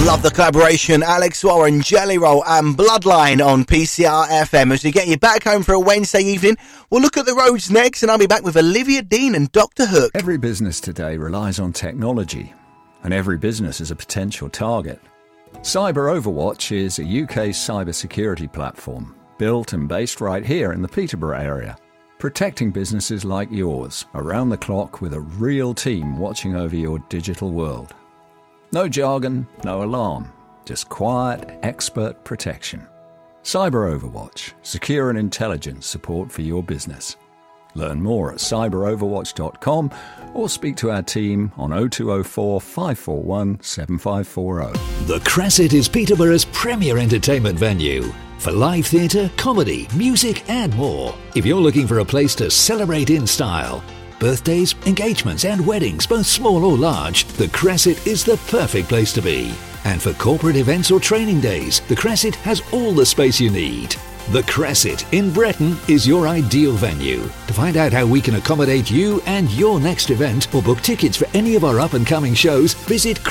Love the collaboration, Alex Warren, Jelly Roll and Bloodline on PCR FM. As we get you back home for a Wednesday evening, we'll look at the roads next, and I'll be back with Olivia Dean and Dr. Hook. Every business today relies on technology, and every business is a potential target. Cyber Overwatch is a UK cybersecurity platform built and based right here in the Peterborough area, protecting businesses like yours around the clock with a real team watching over your digital world. No jargon, no alarm, just quiet, expert protection. Cyber Overwatch, secure and intelligent support for your business. Learn more at cyberoverwatch.com or speak to our team on 0204 541 7540. The Crescent is Peterborough's premier entertainment venue for live theatre, comedy, music and more. If you're looking for a place to celebrate in style, birthdays, engagements and weddings, both small or large, the Crescent is the perfect place to be. And for corporate events or training days, the Crescent has all the space you need. The Crescent in Breton is your ideal venue. To find out how we can accommodate you and your next event or book tickets for any of our up-and-coming shows, visit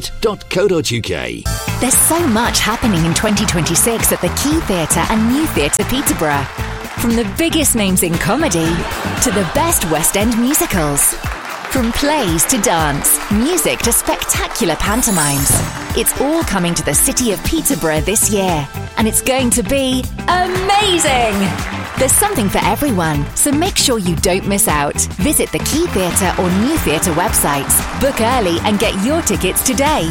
crescent.co.uk. There's so much happening in 2026 at the Key Theatre and New Theatre Peterborough. From the biggest names in comedy to the best West End musicals. From plays to dance, music to spectacular pantomimes. It's all coming to the city of Peterborough this year, and it's going to be amazing! There's something for everyone, so make sure you don't miss out. Visit the Key Theatre or New Theatre websites. Book early and get your tickets today.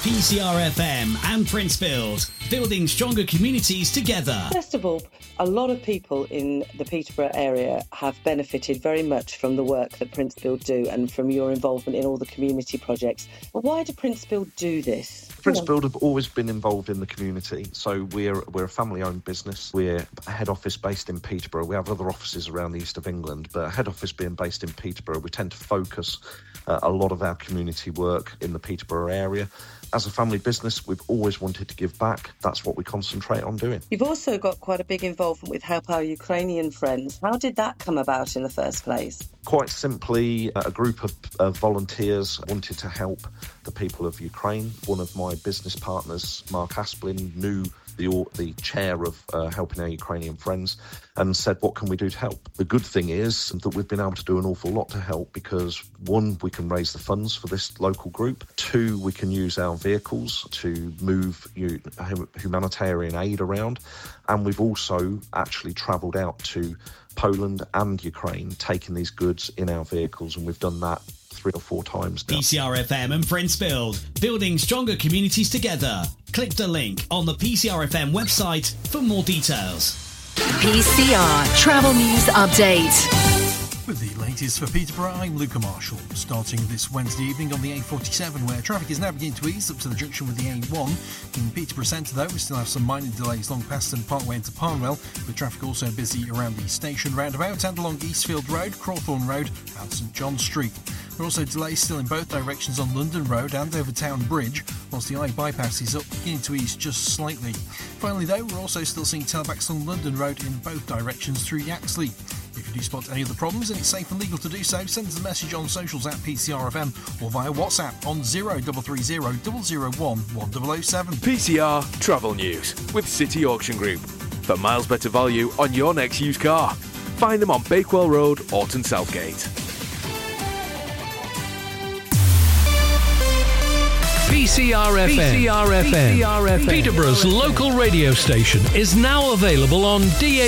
PCR FM and Princefield, building stronger communities together. First of all, a lot of people in the Peterborough area have benefited very much from the work that Princefield do and from your involvement in all the community projects. But why do Princefield do this? Princefield have always been involved in the community, so we're a family-owned business. We're a head office based in Peterborough. We have other offices around the east of England, but head office being based in Peterborough, we tend to focus a lot of our community work in the Peterborough area. As a family business, we've always wanted to give back. That's what we concentrate on doing. You've also got quite a big involvement with Help Our Ukrainian Friends. How did that come about in the first place? Quite simply, a group of volunteers wanted to help the people of Ukraine. One of my business partners, Mark Asplin, knew the chair of Helping Our Ukrainian Friends and said, what can we do to help? The good thing is that we've been able to do an awful lot to help because, one, we can raise the funds for this local group. Two, we can use our vehicles to move humanitarian aid around. And we've also actually travelled out to Poland and Ukraine, taking these goods in our vehicles, and we've done that 3 or 4 times now. PCR FM and Princefield, building stronger communities together. Click the link on the PCR FM website for more details. PCR Travel News Update. With the latest for Peterborough, I'm Luca Marshall. Starting this Wednesday evening on the A47, where traffic is now beginning to ease up to the junction with the A1. In Peterborough Centre, though, we still have some minor delays along Paston Parkway into Parnwell, with traffic also busy around the station roundabout and along Eastfield Road, Crawthorne Road and St John Street. There are also delays still in both directions on London Road and over Town Bridge, whilst the I-bypass is up, beginning to ease just slightly. Finally, though, we're also still seeing tailbacks on London Road in both directions through Yaxley. If you do spot any of the problems and it's safe and legal to do so, send us a message on socials at PCRFM or via WhatsApp on 0330 001 1007. PCR Travel News with City Auction Group. For miles better value on your next used car. Find them on Bakewell Road, Orton Southgate. PCR FM, Peterborough's local radio station, is now available on DAB+,